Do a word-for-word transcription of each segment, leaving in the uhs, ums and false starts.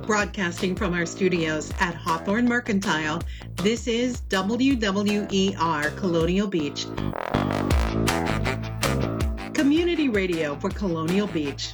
Broadcasting from our studios at Hawthorne Mercantile, this is W W E R Colonial Beach. Community radio for Colonial Beach.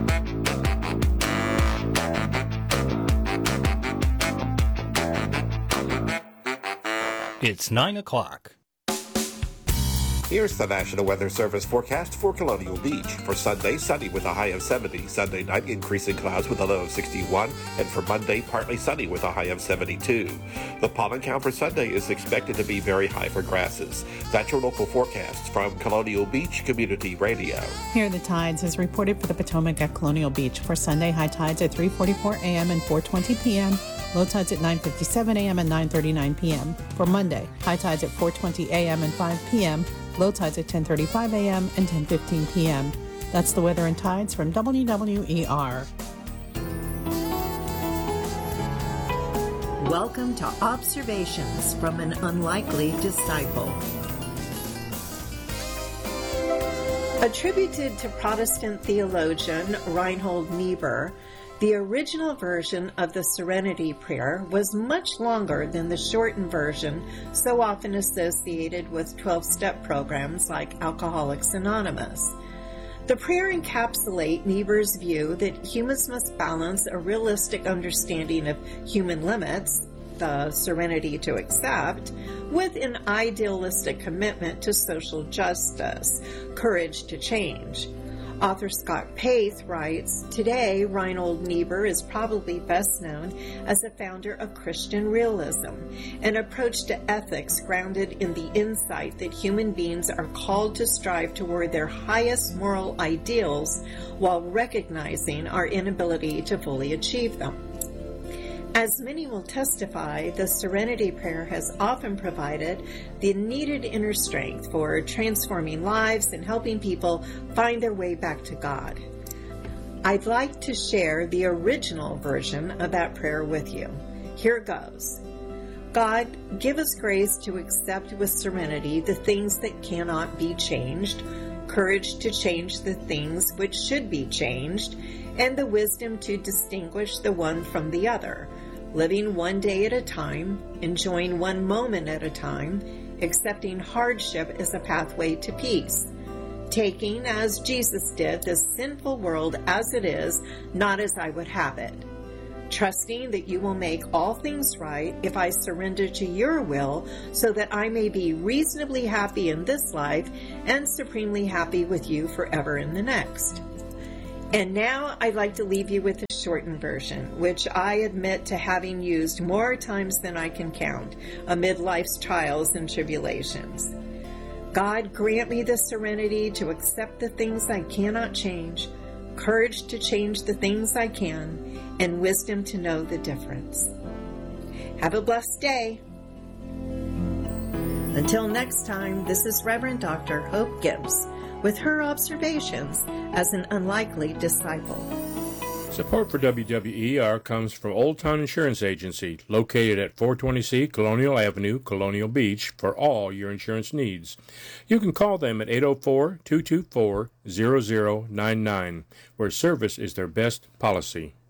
It's nine o'clock. Here's the National Weather Service forecast for Colonial Beach. For Sunday, sunny with a high of seventy. Sunday night, increasing clouds with a low of sixty-one. And for Monday, partly sunny with a high of seventy-two. The pollen count for Sunday is expected to be very high for grasses. That's your local forecasts from Colonial Beach Community Radio. Here are the tides as reported for the Potomac at Colonial Beach. For Sunday, high tides at three forty-four a.m. and four twenty p.m. Low tides at nine fifty-seven a.m. and nine thirty-nine p.m. For Monday, high tides at four twenty a.m. and five p.m. Low tides at ten thirty-five a.m. and ten fifteen p.m. That's the weather and tides from W W E R. Welcome to Observations from an Unlikely Disciple. Attributed to Protestant theologian Reinhold Niebuhr, the original version of the Serenity Prayer was much longer than the shortened version so often associated with twelve-step programs like Alcoholics Anonymous. The prayer encapsulates Niebuhr's view that humans must balance a realistic understanding of human limits, the serenity to accept, with an idealistic commitment to social justice, courage to change. Author Scott Paith writes, "Today, Reinhold Niebuhr is probably best known as a founder of Christian realism, an approach to ethics grounded in the insight that human beings are called to strive toward their highest moral ideals while recognizing our inability to fully achieve them." As many will testify, the Serenity Prayer has often provided the needed inner strength for transforming lives and helping people find their way back to God. I'd like to share the original version of that prayer with you. Here it goes. God, give us grace to accept with serenity the things that cannot be changed, courage to change the things which should be changed, and the wisdom to distinguish the one from the other, living one day at a time, enjoying one moment at a time, accepting hardship as a pathway to peace, taking, as Jesus did, the sinful world as it is, not as I would have it, trusting that you will make all things right if I surrender to your will so that I may be reasonably happy in this life and supremely happy with you forever in the next. And now I'd like to leave you with the shortened version, which I admit to having used more times than I can count amid life's trials and tribulations. God, grant me the serenity to accept the things I cannot change, courage to change the things I can, and wisdom to know the difference. Have a blessed day. Until next time, this is Reverend Doctor Hope Gibbs with her observations as an unlikely disciple. Support for W W E R comes from Old Town Insurance Agency, located at four twenty C Colonial Avenue, Colonial Beach, for all your insurance needs. You can call them at eight oh four, two two four, zero zero nine nine, where service is their best policy.